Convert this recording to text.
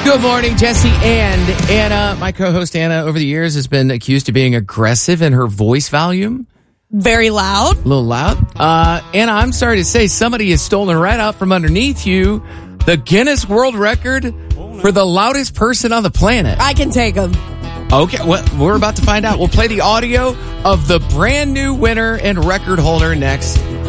Good morning, Jesse and Anna. My co-host Anna over the years has been accused of being aggressive in her voice volume. Very loud. A little loud. Anna, I'm sorry to say somebody has stolen right out from underneath you the Guinness World Record for the loudest person on the planet. I can take them. Okay, well, we're about to find out. We'll play the audio of the brand new winner and record holder next.